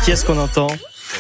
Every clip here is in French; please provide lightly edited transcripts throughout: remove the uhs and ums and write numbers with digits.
Qui est-ce qu'on entend?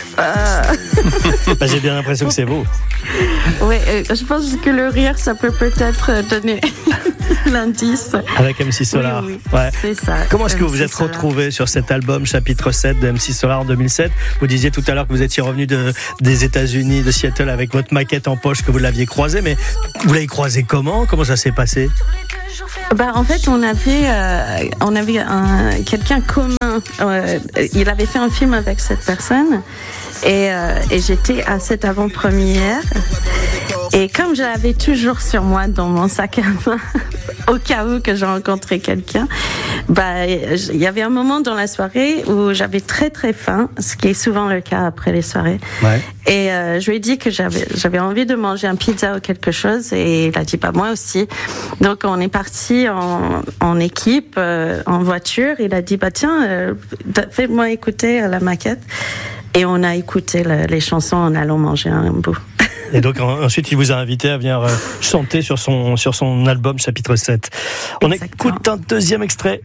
J'ai bien l'impression que c'est vous. Oui, je pense que le rire, ça peut peut-être donner l'indice. Avec MC Solar. Oui, ouais. C'est ça. Comment est-ce que vous vous êtes retrouvé sur cet album chapitre 7 de MC Solar en 2007? Vous disiez tout à l'heure que vous étiez revenu des États-Unis, de Seattle, avec votre maquette en poche, que vous l'aviez croisée, mais vous l'avez croisée comment? Comment ça s'est passé? En fait, on avait quelqu'un commun. Il avait fait un film avec cette personne et j'étais à cette avant-première. Et comme je l'avais toujours sur moi dans mon sac à main, au cas où que j'ai rencontré quelqu'un, il y avait un moment dans la soirée où j'avais très très faim, ce qui est souvent le cas après les soirées. Ouais. Et je lui ai dit que j'avais envie de manger un pizza ou quelque chose, et il a dit moi aussi. Donc on est parti en équipe, en voiture. Il a dit tiens, fais-moi écouter la maquette. Et on a écouté les chansons en allant manger un bout. Et donc ensuite il vous a invité à venir chanter sur son album chapitre 7. On écoute un deuxième extrait.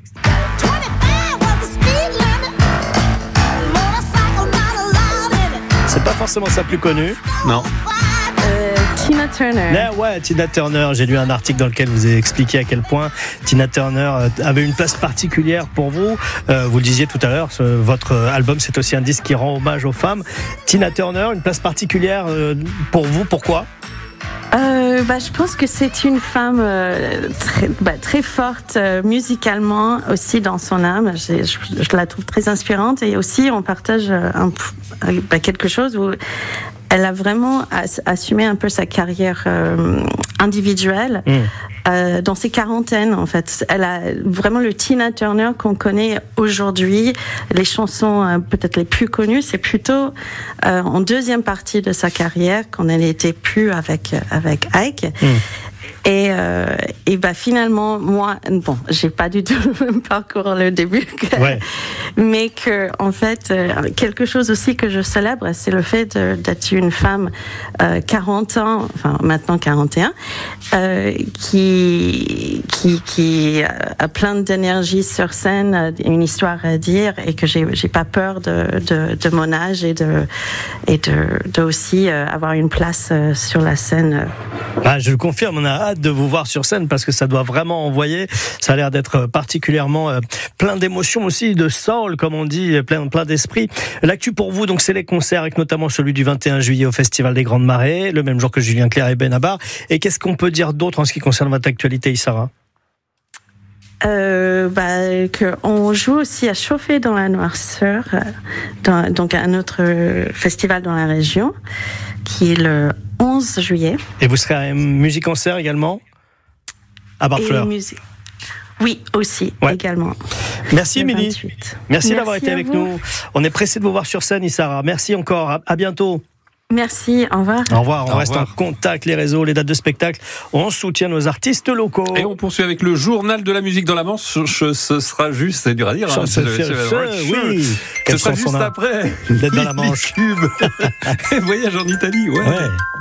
C'est pas forcément ça plus connu. Non. Tina Turner. Ouais, Tina Turner. J'ai lu un article dans lequel vous avez expliqué à quel point Tina Turner avait une place particulière pour vous. Vous le disiez tout à l'heure, votre album, c'est aussi un disque qui rend hommage aux femmes. Tina Turner, une place particulière pour vous, pourquoi ? Je pense que c'est une femme très forte musicalement, aussi dans son âme. Je la trouve très inspirante, et aussi on partage quelque chose où elle a vraiment assumé un peu sa carrière individuelle dans ses quarantaines, en fait. Elle a vraiment le Tina Turner qu'on connaît aujourd'hui. Les chansons peut-être les plus connues, c'est plutôt en deuxième partie de sa carrière, quand elle n'était plus avec Ike. Et finalement, moi, j'ai pas du tout le même parcours le début, mais que en fait, quelque chose aussi que je célèbre, c'est le fait d'être une femme 40 ans, enfin maintenant 41, qui a plein d'énergie sur scène, une histoire à dire, et que j'ai pas peur de mon âge et de aussi avoir une place sur la scène. Je le confirme, on a hâte de vous voir sur scène parce que ça doit vraiment envoyer. Ça a l'air d'être particulièrement plein d'émotions aussi, de soul comme on dit, plein d'esprit. L'actu pour vous, donc c'est les concerts, avec notamment celui du 21 juillet au Festival des Grandes Marées, le même jour que Julien Clerc et Benabar. Et qu'est-ce qu'on peut dire d'autre en ce qui concerne votre actualité, Issara? On joue aussi à Chauffer dans la Noirceur, donc un autre festival dans la région, qui est le 11 juillet. Et vous serez à Musique Concert également à Barfleur? Oui, aussi, également. Merci Émilie. Merci d'avoir été avec nous. On est pressé de vous voir sur scène, Issara. Merci encore. À bientôt. Merci, au revoir. Au revoir, on reste en contact, les réseaux, les dates de spectacle. On soutient nos artistes locaux. Et on poursuit avec le journal de la musique dans la Manche. Ce sera juste, c'est dur à dire. Oui. Ce sera juste après. D'être dans la Manche. Et voyage en Italie, ouais.